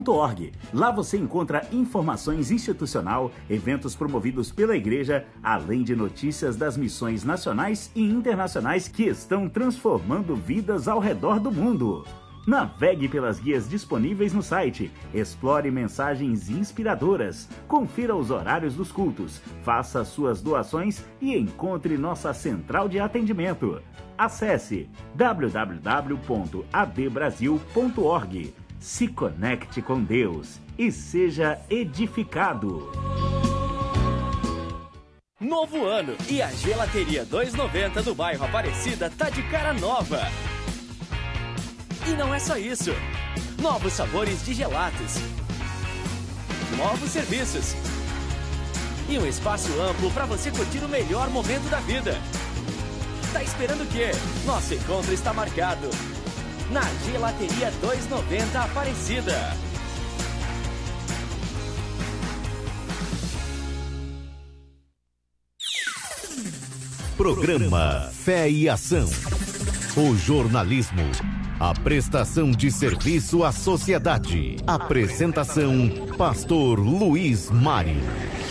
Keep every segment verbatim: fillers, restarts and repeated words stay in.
org. Lá você encontra informações institucional, eventos promovidos pela igreja, além de notícias das missões nacionais e internacionais que estão transformando vidas ao redor do mundo. Navegue pelas guias disponíveis no site, explore mensagens inspiradoras, confira os horários dos cultos, faça suas doações e encontre nossa central de atendimento. Acesse w w w ponto a d brasil ponto org. Se conecte com Deus e seja edificado. Novo ano e a Gelateria dois e noventa do bairro Aparecida tá de cara nova. E não é só isso. Novos sabores de gelatos. Novos serviços. E um espaço amplo para você curtir o melhor momento da vida. Tá esperando o quê? Nosso encontro está marcado na Gelateria dois e noventa Aparecida. Programa Fé e Ação. O jornalismo. A prestação de serviço à sociedade. Apresentação: Pastor Luiz Mário.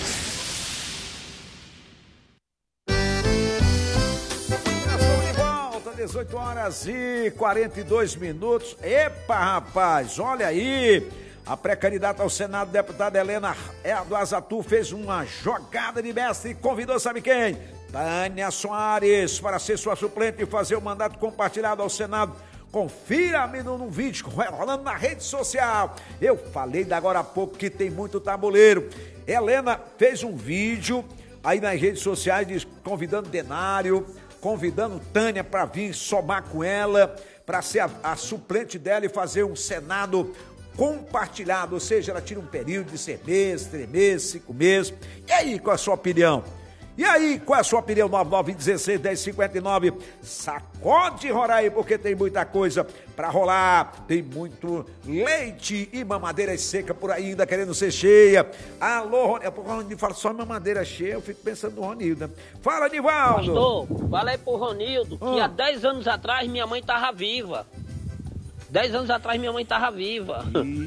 dezoito horas e quarenta e dois minutos. Epa, rapaz, olha aí. A pré-candidata ao Senado, deputada Helena do Azatu, fez uma jogada de mestre e convidou, sabe quem? Tânia Soares, para ser sua suplente e fazer o mandato compartilhado ao Senado. Confira-me no, no vídeo rolando na rede social. Eu falei da agora há pouco que tem muito tabuleiro. Helena fez um vídeo aí nas redes sociais diz, convidando Denário, convidando Tânia para vir somar com ela, para ser a, a suplente dela e fazer um Senado compartilhado, ou seja, ela tira um período de seis meses, três meses, cinco meses. E aí, qual é a sua opinião? E aí, qual é a sua opinião? nove nove um seis, dez cinquenta e nove. Sacode rolar aí, porque tem muita coisa para rolar. Tem muito leite e mamadeira seca por aí, ainda querendo ser cheia. Alô, Ronildo. Ronildo fala só mamadeira cheia, eu fico pensando no Ronildo, né? Fala, Nivaldo. Pastor, fala aí pro Ronildo que ah. há dez anos atrás minha mãe tava viva. Dez anos atrás minha mãe tava viva.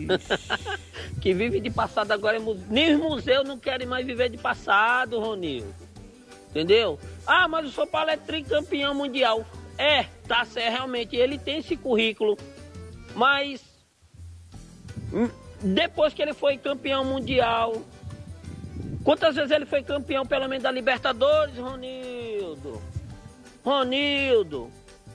Que vive de passado agora. Nem os museus não querem mais viver de passado, Ronildo. Entendeu? Ah, mas o São Paulo é tricampeão mundial. É, tá certo, realmente, ele tem esse currículo. Mas depois que ele foi campeão mundial, quantas vezes ele foi campeão pelo menos da Libertadores, Ronildo? Ronildo.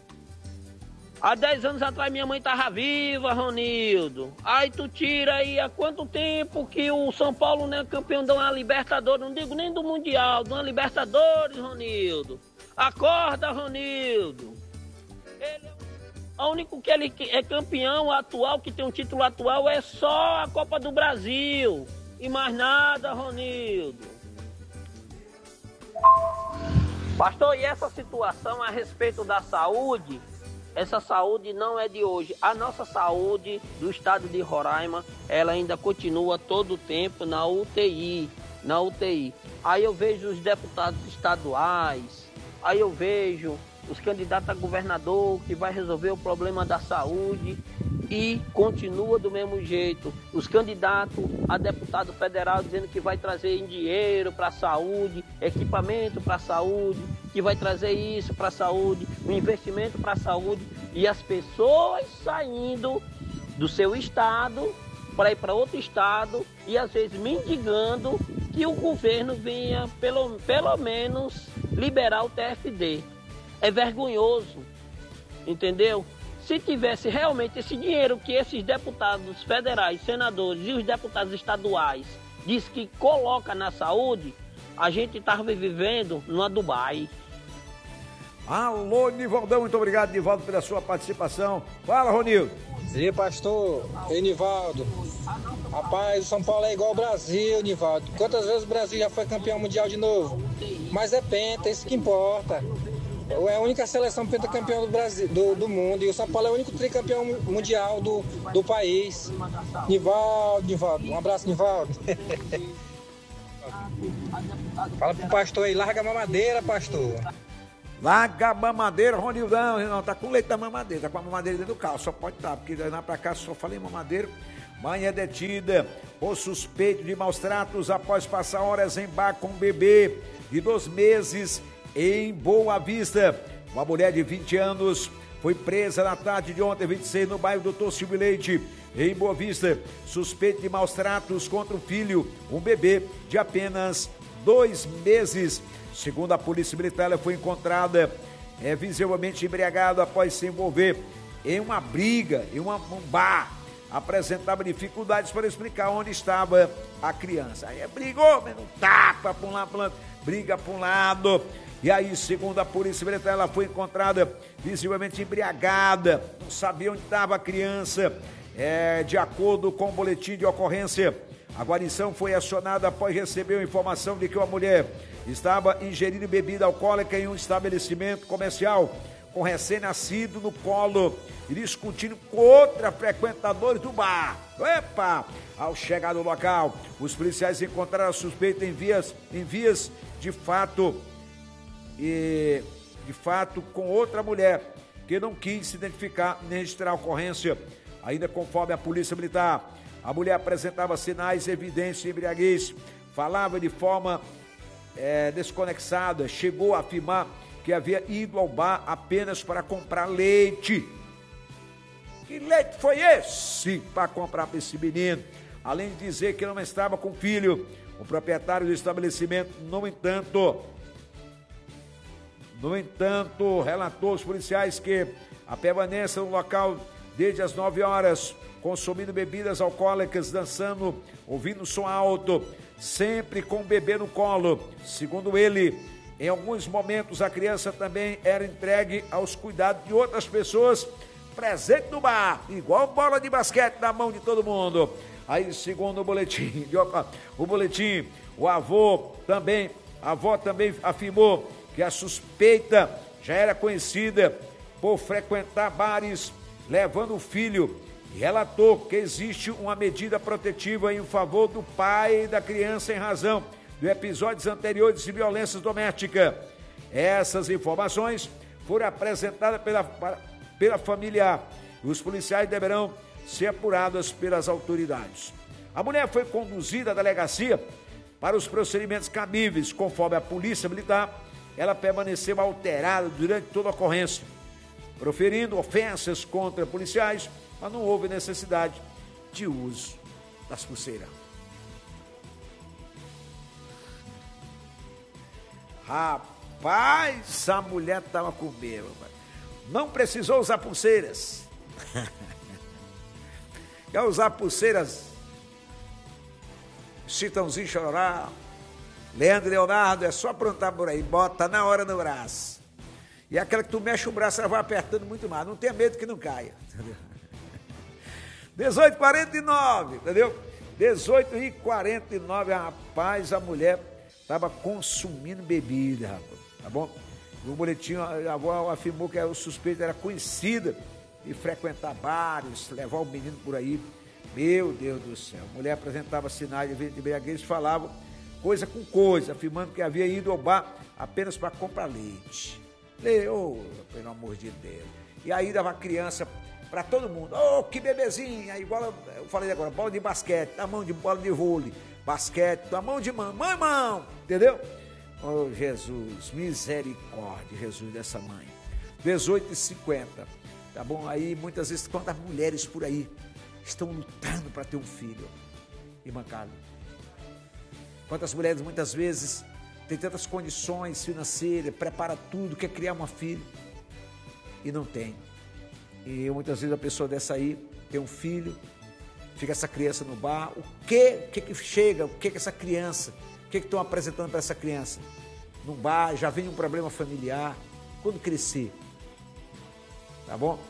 Há dez anos atrás minha mãe tava viva, Ronildo. Aí tu tira aí há quanto tempo que o São Paulo não é campeão de uma Libertadores, não digo nem do Mundial, de uma Libertadores, Ronildo. Acorda, Ronildo. Ele é o único que ele é campeão atual, que tem um título atual, é só a Copa do Brasil. E mais nada, Ronildo. Pastor, e essa situação a respeito da saúde? Essa saúde não é de hoje. A nossa saúde do estado de Roraima, ela ainda continua todo o tempo na U T I, na U T I. Aí eu vejo os deputados estaduais, aí eu vejo os candidatos a governador que vai resolver o problema da saúde e continua do mesmo jeito. Os candidatos a deputado federal dizendo que vai trazer dinheiro para a saúde, equipamento para a saúde, que vai trazer isso para a saúde, um investimento para a saúde, e as pessoas saindo do seu estado para ir para outro estado e às vezes mendigando que o governo venha pelo, pelo menos liberar o T F D. É vergonhoso, entendeu? Se tivesse realmente esse dinheiro que esses deputados federais, senadores e os deputados estaduais diz que coloca na saúde, a gente estava vivendo numa Dubai. Alô, Nivaldão, muito obrigado, Nivaldo, pela sua participação. Fala, Ronildo. E aí, pastor, ei, Nivaldo. Rapaz, o São Paulo é igual ao Brasil, Nivaldo. Quantas vezes o Brasil já foi campeão mundial de novo? Mas é penta, isso que importa. É a única seleção pentacampeão do Brasil, do, do mundo, e o São Paulo é o único tricampeão mundial do, do país. Nivaldo, Nivaldo, um abraço, Nivaldo. Fala pro pastor aí, larga a mamadeira, pastor. Larga a mamadeira, Ronildão, não, tá com leite da mamadeira, tá com a mamadeira dentro do carro, só pode estar, tá, porque daí lá pra cá só falei mamadeira. Mãe é detida por suspeito de maus tratos após passar horas em bar com bebê de dois meses em Boa Vista. Uma mulher de vinte anos foi presa na tarde de ontem, vinte e seis, no bairro Doutor Silvio Leite, em Boa Vista, suspeito de maus tratos contra o filho, um bebê de apenas dois meses. Segundo a Polícia Militar, ela foi encontrada é, visivelmente embriagada após se envolver em uma briga, em uma, um bar. Apresentava dificuldades para explicar onde estava a criança. Aí brigou, mas não tapa para um lado, para um lado, briga para um lado. E aí, segundo a Polícia Militar, ela foi encontrada visivelmente embriagada, não sabia onde estava a criança. É, de acordo com o boletim de ocorrência, a guarnição foi acionada após receber a informação de que uma mulher estava ingerindo bebida alcoólica em um estabelecimento comercial, com recém-nascido no colo e discutindo com outra frequentadora do bar. Epa! Ao chegar no local, os policiais encontraram a suspeita em vias, em vias de fato, e de fato com outra mulher, que não quis se identificar nem registrar a ocorrência. Ainda conforme a Polícia Militar, a mulher apresentava sinais e evidências de embriaguez, falava de forma é, desconexada, chegou a afirmar que havia ido ao bar apenas para comprar leite. Que leite foi esse para comprar para esse menino? Além de dizer que não estava com filho, o proprietário do estabelecimento, no entanto, no entanto, relatou aos policiais que a permanência no local desde as nove horas, consumindo bebidas alcoólicas, dançando, ouvindo som alto, sempre com o bebê no colo. Segundo ele, em alguns momentos a criança também era entregue aos cuidados de outras pessoas presentes no bar, igual bola de basquete na mão de todo mundo. Aí, segundo o boletim, o boletim, o avô também, a avó também afirmou que a suspeita já era conhecida por frequentar bares, levando o filho, e relatou que existe uma medida protetiva em favor do pai e da criança em razão de episódios anteriores de violência doméstica. Essas informações foram apresentadas pela, pela familiar e os policiais deverão ser apuradas pelas autoridades. A mulher foi conduzida à delegacia para os procedimentos cabíveis. Conforme a Polícia Militar, ela permaneceu alterada durante toda a ocorrência, proferindo ofensas contra policiais, mas não houve necessidade de uso das pulseiras. Rapaz, a mulher estava com medo. Não precisou usar pulseiras. Quer usar pulseiras? Chitãozinho Chororó, Leandro e Leonardo, é só aprontar por aí, bota na hora no braço. E aquela que tu mexe o braço, ela vai apertando muito mais. Não tenha medo que não caia. Entendeu? dezoito e quarenta e nove, entendeu? dezoito e quarenta e nove, rapaz, a mulher estava consumindo bebida, rapaz, tá bom? No boletim, a avó afirmou que o suspeito era conhecida de frequentar bares, levar o menino por aí. Meu Deus do céu, a mulher apresentava sinais de embriaguez, falava coisa com coisa, afirmando que havia ido ao bar apenas para comprar leite. Oh, pelo amor de Deus. E aí dava a criança para todo mundo. Oh, que bebezinha, igual eu falei agora, bola de basquete, na mão de bola de vôlei, basquete, na mão de mamãe, mão, entendeu? Oh, Jesus, misericórdia, Jesus, dessa mãe. dezoito e cinquenta, tá bom? Aí, muitas vezes, quantas mulheres por aí estão lutando para ter um filho e mancado. Quantas mulheres, muitas vezes, têm tantas condições financeiras, prepara tudo, quer criar uma filha e não tem. E muitas vezes a pessoa dessa aí tem um filho, fica essa criança no bar, o que, o que que chega, o que que essa criança, o que que estão apresentando para essa criança? No bar, já vem um problema familiar, quando crescer, tá bom?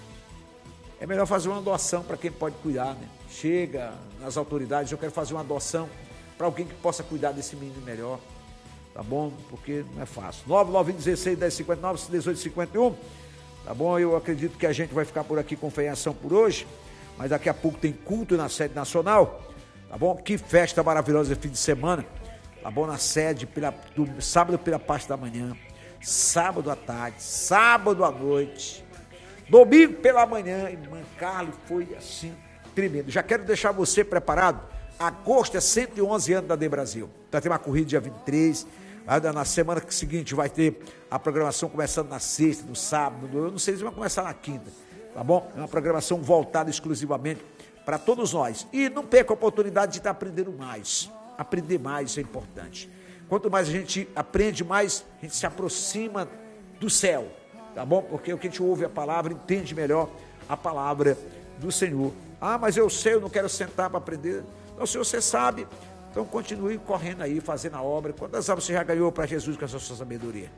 É melhor fazer uma doação para quem pode cuidar, né? Chega nas autoridades, eu quero fazer uma adoção para alguém que possa cuidar desse menino melhor, tá bom? Porque não é fácil. nove nove um seis, dez cinquenta e nove, dezoito cinquenta e um, tá bom? Eu acredito que a gente vai ficar por aqui com Fé em Ação por hoje, mas daqui a pouco tem culto na sede nacional, tá bom? Que festa maravilhosa fim de semana, tá bom? Na sede, pela, do, sábado pela parte da manhã, sábado à tarde, sábado à noite, domingo pela manhã, irmã Carla, foi assim, tremendo. Já quero deixar você preparado. Agosto é cento e onze anos da D Brasil. Vai ter uma corrida dia vinte e três. Na semana seguinte vai ter a programação começando na sexta, no sábado. Eu não sei se vai começar na quinta. Tá bom? É uma programação voltada exclusivamente para todos nós. E não perca a oportunidade de estar aprendendo mais. Aprender mais é importante. Quanto mais a gente aprende, mais a gente se aproxima do céu. Tá bom? Porque o que a gente ouve a palavra, entende melhor a palavra do Senhor. Ah, mas eu sei, eu não quero sentar para aprender. Então, se você sabe, então continue correndo aí, fazendo a obra. Quantas almas você já ganhou para Jesus com essa sua sabedoria?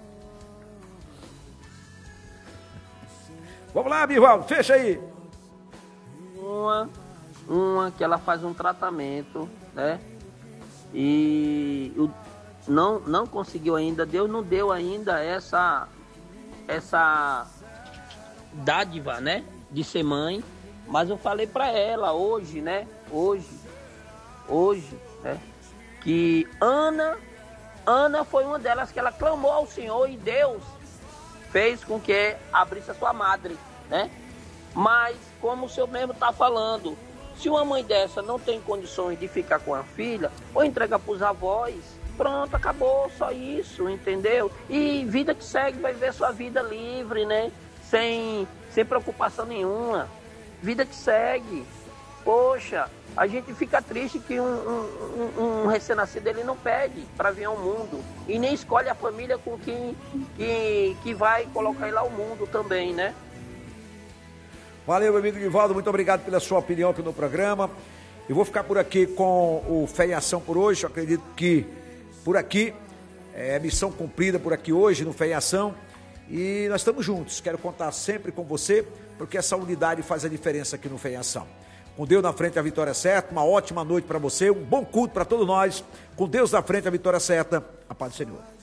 Vamos lá, Bivaldo, fecha aí. Uma, uma que ela faz um tratamento, né? E o, não, não conseguiu ainda, Deus não deu ainda essa, essa dádiva, né? De ser mãe. Mas eu falei para ela hoje, né? Hoje, hoje, né? Que Ana, Ana foi uma delas que ela clamou ao Senhor e Deus fez com que abrisse a sua madre, né? Mas, como o senhor mesmo está falando, se uma mãe dessa não tem condições de ficar com a filha, ou entrega para os avós, pronto, acabou, só isso, entendeu? E vida que segue, vai ver sua vida livre, né? Sem, sem preocupação nenhuma. Vida que segue. Poxa, a gente fica triste que um, um, um, um recém-nascido ele não pede para vir ao mundo. E nem escolhe a família com quem que, que vai colocar ele ao mundo também, né? Valeu, meu amigo Nivaldo, muito obrigado pela sua opinião aqui no programa. Eu vou ficar por aqui com o Fé em Ação por hoje. Eu acredito que por aqui é missão cumprida por aqui hoje no Fé em Ação. E nós estamos juntos. Quero contar sempre com você, porque essa unidade faz a diferença aqui no Fé em Ação. Com Deus na frente, a vitória é certa. Uma ótima noite para você, um bom culto para todos nós. Com Deus na frente, a vitória é certa. A paz do Senhor.